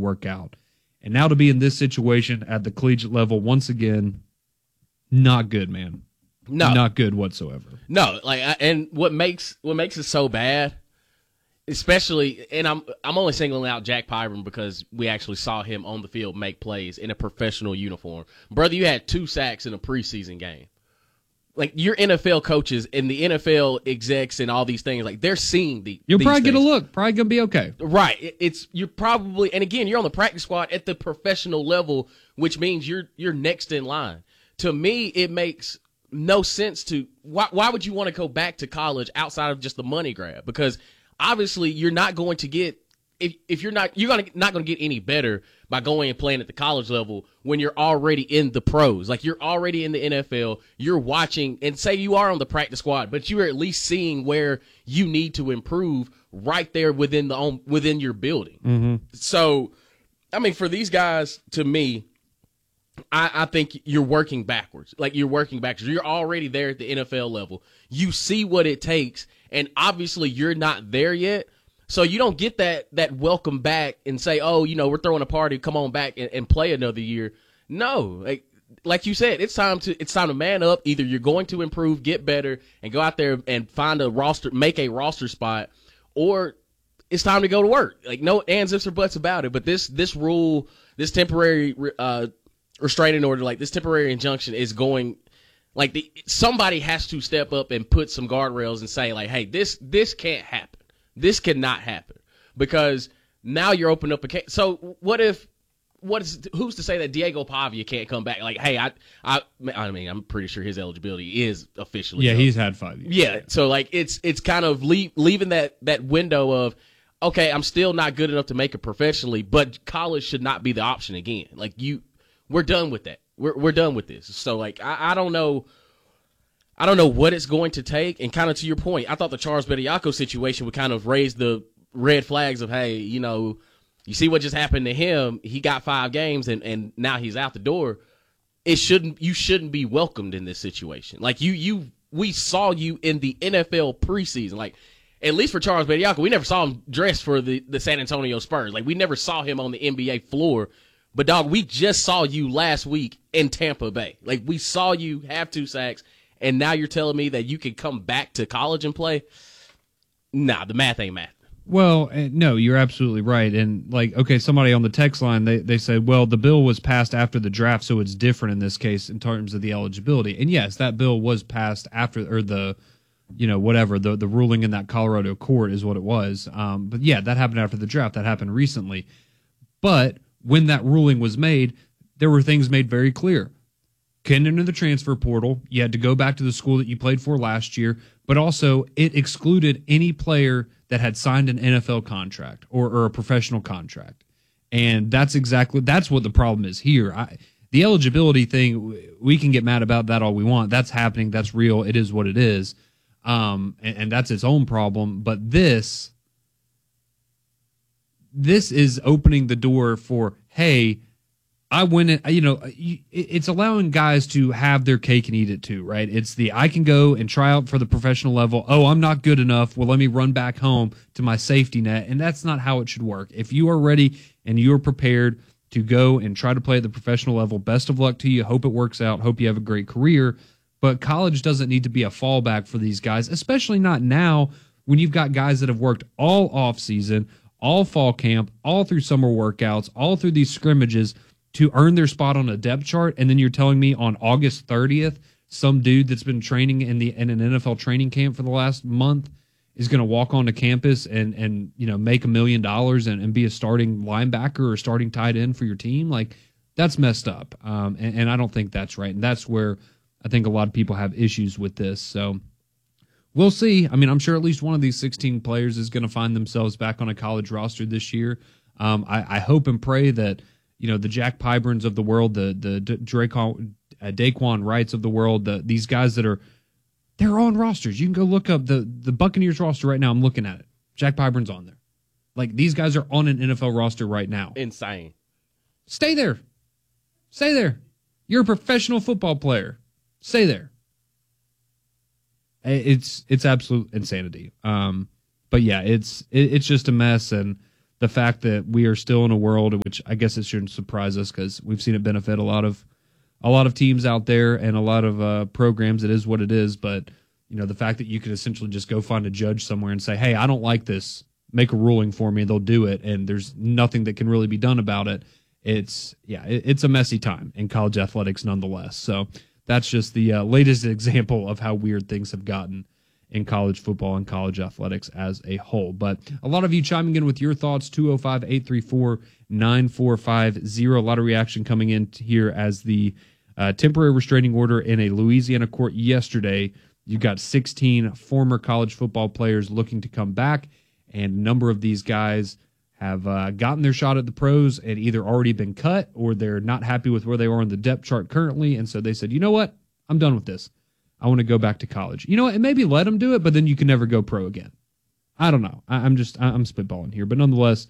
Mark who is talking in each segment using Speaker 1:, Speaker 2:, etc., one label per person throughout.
Speaker 1: work out. And now to be in this situation at the collegiate level once again, not good, man.
Speaker 2: No,
Speaker 1: not good whatsoever.
Speaker 2: No, and what makes it so bad, especially, and I'm only singling out Jack Pyburn because we actually saw him on the field make plays in a professional uniform. Brother, you had 2 sacks in a preseason game. Like, your NFL coaches and the NFL execs and all these things, like, they're seeing
Speaker 1: You'll
Speaker 2: these
Speaker 1: probably
Speaker 2: things.
Speaker 1: get a look. Probably going to be okay.
Speaker 2: Right. You're probably, and again, you're on the practice squad at the professional level, which means you're next in line. To me, it makes no sense to, why would you want to go back to college outside of just the money grab? Because obviously you're not going to get, if you're not going to get any better by going and playing at the college level when you're already in the pros. Like, you're already in the NFL, you're watching, and say you are on the practice squad, but you're at least seeing where you need to improve right there within your building.
Speaker 1: Mm-hmm.
Speaker 2: So, I mean, for these guys, to me, I think you're working backwards. Like, you're working backwards. You're already there at the NFL level. You see what it takes, and obviously you're not there yet. So you don't get that welcome back and say, oh, we're throwing a party, come on back and play another year. No, like you said, it's time to man up. Either you're going to improve, get better, and go out there and find a roster, make a roster spot, or it's time to go to work. Like, no ands, ifs, or buts about it. But this rule, this temporary restraining order, like this temporary injunction is going, like, somebody has to step up and put some guardrails and say, like, hey, this can't happen. This cannot happen, because now you're opening up a case. So who's to say that Diego Pavia can't come back? Like, hey, I mean, I'm pretty sure his eligibility is officially up.
Speaker 1: He's had 5 years.
Speaker 2: Yeah, so like it's kind of leaving that window of, okay, I'm still not good enough to make it professionally, but college should not be the option again. Like, we're done with that. We're done with this. So like I don't know. I don't know what it's going to take, and kind of to your point, I thought the Charles Bediako situation would kind of raise the red flags of, hey, you see what just happened to him. He got 5 games, and now he's out the door. You shouldn't be welcomed in this situation. Like, we saw you in the NFL preseason. Like, at least for Charles Bediako, we never saw him dressed for the San Antonio Spurs. Like, we never saw him on the NBA floor. But, dog, we just saw you last week in Tampa Bay. Like, we saw you have 2 sacks. And now you're telling me that you can come back to college and play? Nah, the math ain't math.
Speaker 1: Well, no, you're absolutely right. And, like, okay, somebody on the text line, they said, well, the bill was passed after the draft, so it's different in this case in terms of the eligibility. And, yes, that bill was passed after, or the ruling in that Colorado court is what it was. But, yeah, that happened after the draft. That happened recently. But when that ruling was made, there were things made very clear. Couldn't enter the transfer portal. You had to go back to the school that you played for last year, but also it excluded any player that had signed an NFL contract or a professional contract. And that's what the problem is here. The eligibility thing, we can get mad about that all we want. That's happening. That's real. It is what it is. And that's its own problem. But this is opening the door for, hey, I win it. It's allowing guys to have their cake and eat it too, right? It's I can go and try out for the professional level. Oh, I'm not good enough. Well, let me run back home to my safety net. And that's not how it should work. If you are ready and you are prepared to go and try to play at the professional level, best of luck to you. Hope it works out. Hope you have a great career. But college doesn't need to be a fallback for these guys, especially not now when you've got guys that have worked all off season, all fall camp, all through summer workouts, all through these scrimmages to earn their spot on a depth chart. And then you're telling me on August 30th, some dude that's been training in an NFL training camp for the last month is going to walk onto campus and make $1 million and be a starting linebacker or starting tight end for your team. Like, that's messed up. And I don't think that's right. And that's where I think a lot of people have issues with this. So we'll see. I mean, I'm sure at least one of these 16 players is going to find themselves back on a college roster this year. I hope and pray that, the Jack Pyburns of the world, the Daquan Wrights of the world, these guys they're on rosters. You can go look up the Buccaneers roster right now. I'm looking at it. Jack Pyburn's on there. Like, these guys are on an NFL roster right now.
Speaker 2: Insane.
Speaker 1: Stay there. Stay there. You're a professional football player. Stay there. It's absolute insanity. But yeah, it's just a mess, and the fact that we are still in a world, which I guess it shouldn't surprise us because we've seen it benefit a lot of teams out there and a lot of programs. It is what it is. But, the fact that you could essentially just go find a judge somewhere and say, hey, I don't like this, make a ruling for me, they'll do it, and there's nothing that can really be done about it. It's a messy time in college athletics nonetheless. So that's just the latest example of how weird things have gotten in college football and college athletics as a whole. But a lot of you chiming in with your thoughts, 205-834-9450. A lot of reaction coming in here as the temporary restraining order in a Louisiana court yesterday. You got 16 former college football players looking to come back, and a number of these guys have gotten their shot at the pros and either already been cut or they're not happy with where they are on the depth chart currently. And so they said, you know what? I'm done with this. I want to go back to college. You know what? And maybe let them do it, but then you can never go pro again. I don't know. I'm spitballing here, but nonetheless,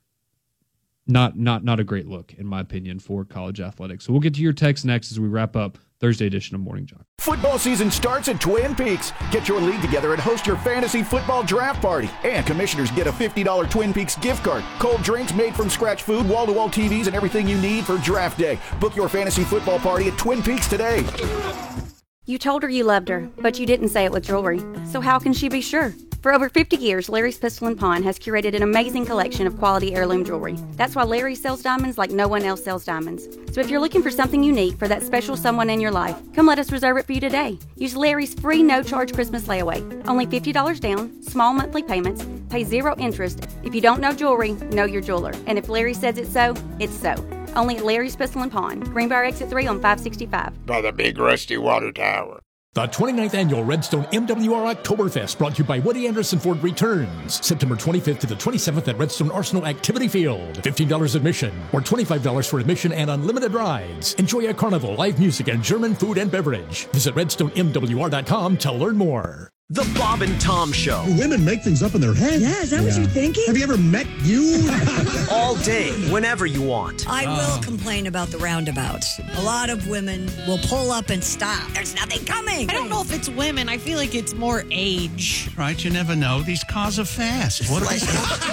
Speaker 1: not a great look, in my opinion, for college athletics. So we'll get to your text next as we wrap up Thursday edition of Morning Jock.
Speaker 3: Football season starts at Twin Peaks. Get your league together and host your fantasy football draft party. And commissioners get a $50 Twin Peaks gift card. Cold drinks, made from scratch food, wall-to-wall TVs, and everything you need for draft day. Book your fantasy football party at Twin Peaks today.
Speaker 4: You told her you loved her, but you didn't say it with jewelry. So how can she be sure? For over 50 years, Larry's Pistol & Pawn has curated an amazing collection of quality heirloom jewelry. That's why Larry sells diamonds like no one else sells diamonds. So if you're looking for something unique for that special someone in your life, come let us reserve it for you today. Use Larry's free no-charge Christmas layaway. Only $50 down, small monthly payments, pay 0 interest. If you don't know jewelry, know your jeweler. And if Larry says it's so, it's so. Only at Larry's Pistol & Pawn, Greenbrier Exit 3 on 565.
Speaker 5: By the big rusty water tower.
Speaker 6: The 29th Annual Redstone MWR Oktoberfest, brought to you by Woody Anderson Ford, returns September 25th to the 27th at Redstone Arsenal Activity Field. $15 admission or $25 for admission and unlimited rides. Enjoy a carnival, live music, and German food and beverage. Visit RedstoneMWR.com to learn more.
Speaker 7: The Bob and Tom Show.
Speaker 8: Women make things up in their head.
Speaker 9: Yeah, is that what you're thinking?
Speaker 8: Have you ever met you?
Speaker 7: All day, whenever you want.
Speaker 9: I will complain about the roundabouts. A lot of women will pull up and stop. There's nothing coming.
Speaker 10: I don't know if it's women. I feel like it's more age.
Speaker 11: Right, you never know. These cars are fast. What
Speaker 12: they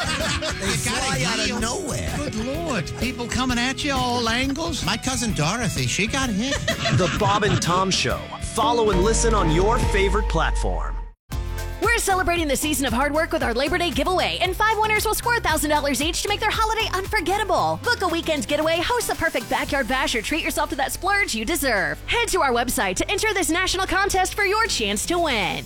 Speaker 12: fly out of nowhere.
Speaker 11: Good Lord. People coming at you all angles. My cousin Dorothy, she got hit.
Speaker 7: The Bob and Tom Show. Follow and listen on your favorite platform.
Speaker 13: We're celebrating the season of hard work with our Labor Day giveaway, and 5 winners will score $1,000 each to make their holiday unforgettable. Book a weekend getaway, host the perfect backyard bash, or treat yourself to that splurge you deserve. Head to our website to enter this national contest for your chance to win.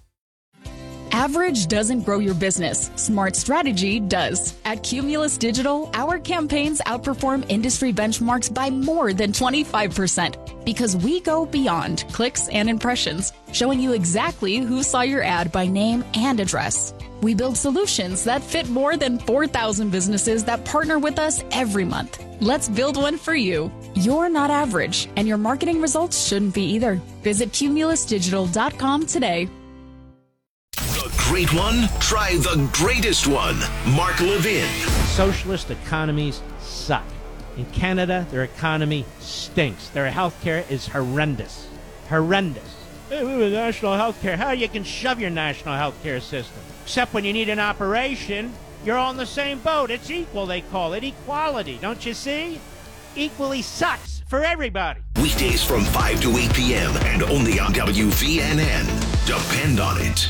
Speaker 14: Average doesn't grow your business. Smart strategy does. At Cumulus Digital, our campaigns outperform industry benchmarks by more than 25% because we go beyond clicks and impressions, showing you exactly who saw your ad by name and address. We build solutions that fit more than 4,000 businesses that partner with us every month. Let's build one for you. You're not average, and your marketing results shouldn't be either. Visit cumulusdigital.com today.
Speaker 15: Great one? Try the greatest one. Mark Levin.
Speaker 16: Socialist economies suck. In Canada, their economy stinks. Their health care is horrendous. Horrendous. Hey, we have national health care. How you can shove your national health care system? Except when you need an operation, you're all in the same boat. It's equal, they call it. Equality, don't you see? Equally sucks for everybody.
Speaker 15: Weekdays from 5 to 8 p.m. and only on WVNN. Depend on it.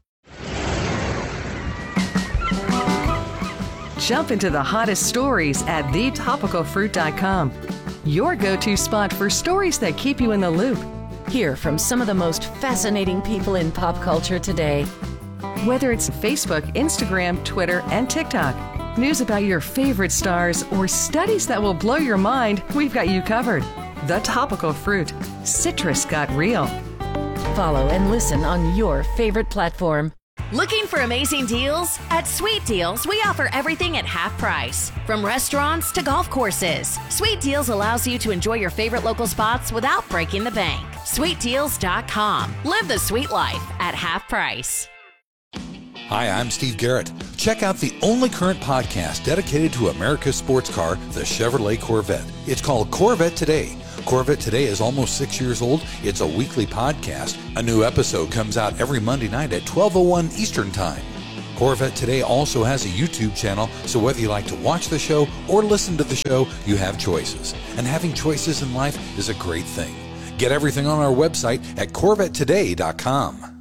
Speaker 17: Jump into the hottest stories at thetopicalfruit.com. Your go-to spot for stories that keep you in the loop.
Speaker 18: Hear from some of the most fascinating people in pop culture today.
Speaker 17: Whether it's Facebook, Instagram, Twitter, and TikTok, news about your favorite stars, or studies that will blow your mind, we've got you covered. The Topical Fruit. Citrus got real.
Speaker 18: Follow and listen on your favorite platform.
Speaker 13: Looking for amazing deals? At Sweet Deals, we offer everything at half price. From restaurants to golf courses, Sweet Deals allows you to enjoy your favorite local spots without breaking the bank. SweetDeals.com. Live the sweet life at half price.
Speaker 19: Hi, I'm Steve Garrett. Check out the only current podcast dedicated to America's sports car, the Chevrolet Corvette. It's called Corvette Today. Corvette Today is almost 6 years old. It's a weekly podcast. A new episode comes out every Monday night at 12:01 Eastern Time. Corvette Today also has a YouTube channel, so whether you like to watch the show or listen to the show, you have choices. And having choices in life is a great thing. Get everything on our website at CorvetteToday.com.